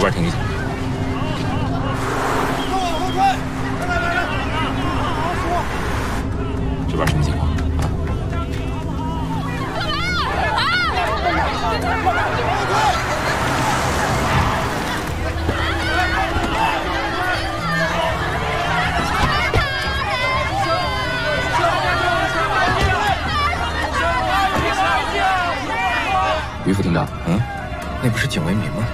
边停一下。这边什么情况？于副厅长，那不是景为民吗？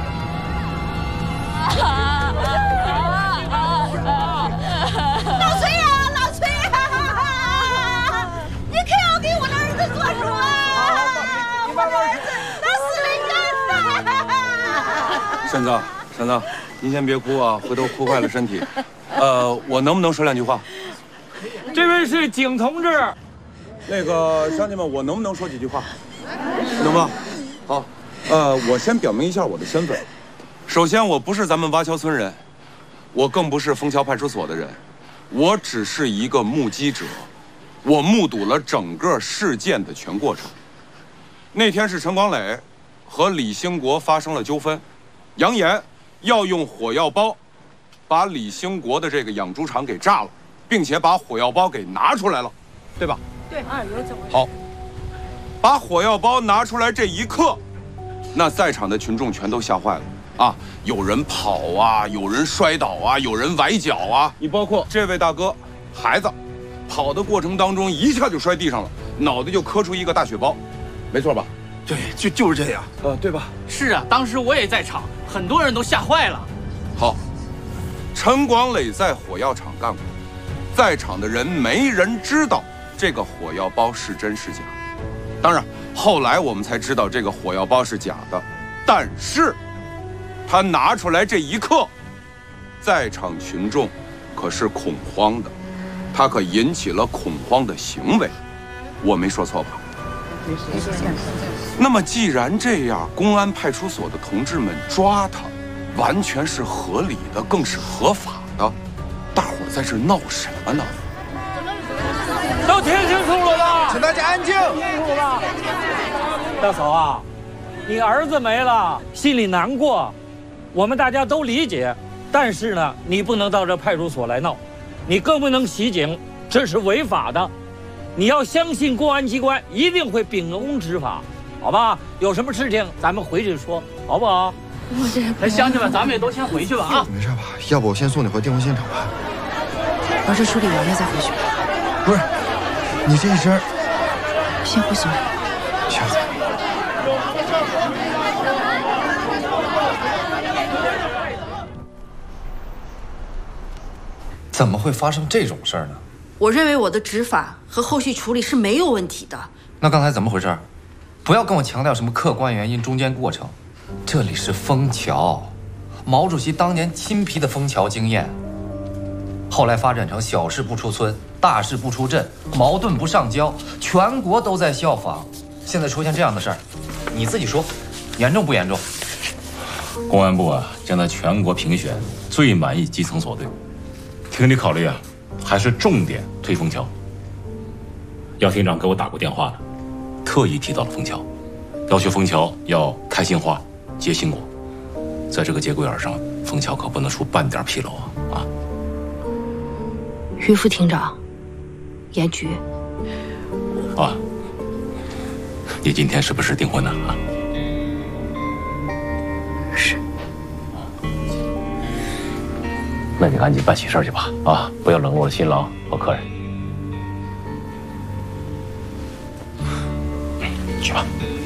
老崔呀，老崔呀，你可要给我的儿子做主啊！我的儿子他死没干呐！ 婶子，您先别哭啊，回头哭坏了身体。我能不能说两句话？ 这位是景同志。 那个乡亲们，我能不能说几句话？能吗？好，我先表明一下我的身份。首先，我不是咱们洼桥村人，我更不是枫桥派出所的人，我只是一个目击者，我目睹了整个事件的全过程。那天是陈广磊和李兴国发生了纠纷，扬言要用火药包把李兴国的这个养猪场给炸了，并且把火药包给拿出来了，对吧？ 对，有这么好，把火药包拿出来这一刻，那在场的群众全都吓坏了啊！有人跑啊，有人摔倒啊，有人崴脚啊。你包括这位大哥，孩子，跑的过程当中一下就摔地上了，脑袋就磕出一个大血包，没错吧？ 对，就是这样。 对吧？ 是啊，当时我也在场，很多人都吓坏了。 好，陈广磊在火药厂干过，在场的人没人知道这个火药包是真是假。当然，后来我们才知道这个火药包是假的，但是他拿出来这一刻，在场群众可是恐慌的，他可引起了恐慌的行为，我没说错吧？那么既然这样，公安派出所的同志们抓他，完全是合理的，更是合法的。大伙儿在这闹什么呢？ 都听清楚了吧？ 请大家安静。 清楚了。大嫂啊，你儿子没了，心里难过，我们大家都理解。但是呢，你不能到这派出所来闹，你更不能袭警，这是违法的。你要相信公安机关一定会秉公执法，好吧？有什么事情咱们回去说，好不好？来，乡亲们，咱们也都先回去吧啊！ 没事吧？要不我先送你回电话现场吧。 把这处理完了再回去。 不是，你这一身， 先回所里。 行。 怎么会发生这种事儿呢？ 我认为我的执法和后续处理是没有问题的。 那刚才怎么回事？不要跟我强调什么客观原因、中间过程。这里是枫桥，毛主席当年亲批的枫桥经验，后来发展成小事不出村，大事不出镇，矛盾不上交，全国都在效仿。现在出现这样的事儿，你自己说，严重不严重？ 公安部啊，正在全国评选最满意基层所队，听你考虑啊，还是重点推枫桥。姚厅长给我打过电话了，特意提到了枫桥，要求枫桥要开心花、结新果。在这个节骨眼上，枫桥可不能出半点纰漏啊！ 于副厅长，严局。 啊，你今天是不是订婚呢？啊？ 是。 那你赶紧办喜事去吧，啊，不要冷落了新郎和客人。去吧。